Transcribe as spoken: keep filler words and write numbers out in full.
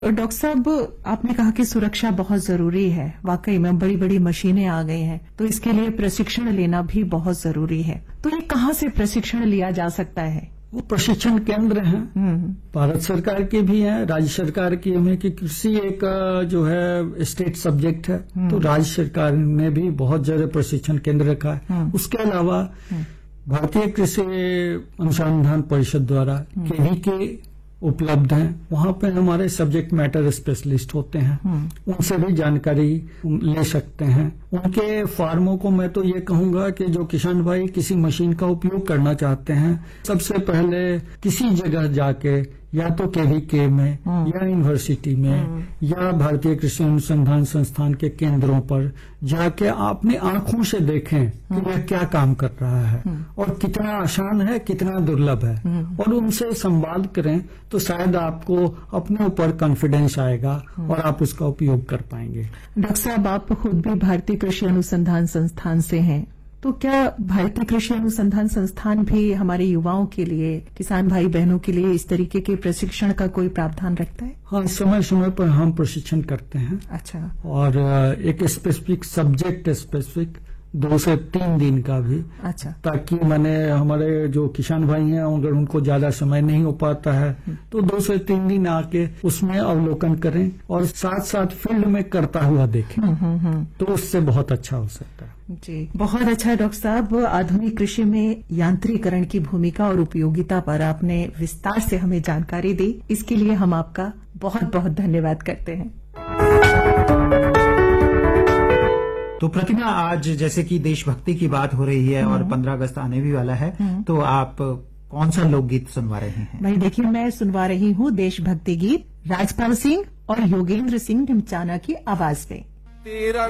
Doctor साहब, आपने कहा कि सुरक्षा बहुत जरूरी है। वाकई में बड़ी बड़ी मशीनें आ गई हैं, तो इसके लिए प्रशिक्षण लेना भी बहुत जरूरी है। तो ये कहाँ से प्रशिक्षण लिया जा सकता है? वो प्रशिक्षण केंद्र हैं, भारत सरकार के भी हैं, राज्य सरकार की हमें कि कृषि एक जो है स्टेट सब्जेक्ट है, तो राज्य सरकार ने भी बहुत ज्यादा प्रशिक्षण केंद्र रखा है। उसके अलावा भारतीय कृषि अनुसंधान परिषद द्वारा केवी के उपलब्ध हैं, वहां पे हमारे सब्जेक्ट मैटर स्पेशलिस्ट होते हैं, उनसे भी जानकारी ले सकते हैं। उनके फार्मों को मैं तो ये कहूंगा कि जो किसान भाई किसी मशीन का उपयोग करना चाहते हैं, सबसे पहले किसी जगह जाके या तो केवीके में या यूनिवर्सिटी में या भारतीय कृषि अनुसंधान संस्थान के केंद्रों पर जाके अपनी आंखों से देखें कि यह क्या काम कर रहा है और कितना आसान है, कितना दुर्लभ है, और उनसे संवाद करें तो शायद आपको अपने ऊपर कॉन्फिडेंस आएगा और आप उसका उपयोग कर पाएंगे। डॉक्टर साहब, आप खुद भी भारतीय कृषि अनुसंधान संस्थान से हैं, तो क्या भारतीय कृषि अनुसंधान संस्थान भी हमारे युवाओं के लिए, किसान भाई बहनों के लिए इस तरीके के प्रशिक्षण का कोई प्रावधान रखता है? हाँ, समय समय पर हम प्रशिक्षण करते हैं। अच्छा। और एक स्पेसिफिक सब्जेक्ट स्पेसिफिक दो से तीन दिन का भी। अच्छा। ताकि मैंने हमारे जो किसान भाई हैं, अगर उनको ज्यादा समय नहीं हो पाता है तो दो से तीन दिन आके उसमें अवलोकन करें और साथ साथ फील्ड में करता हुआ देखें, तो उससे बहुत अच्छा हो सकता है। जी, बहुत अच्छा डॉक्टर साहब। आधुनिक कृषि में यांत्रिकरण की भूमिका और उपयोगिता पर आपने विस्तार से हमें जानकारी दी, इसके लिए हम आपका बहुत बहुत धन्यवाद करते हैं। तो प्रतिमा, आज जैसे कि देशभक्ति की बात हो रही है और पंद्रह अगस्त आने भी वाला है, तो आप कौन सा लोकगीत सुनवा रहे हैं? भाई देखिए, मैं सुनवा रही हूँ देशभक्ति गीत राजपाल सिंह और योगेंद्र सिंह ढिमचाना की आवाज में।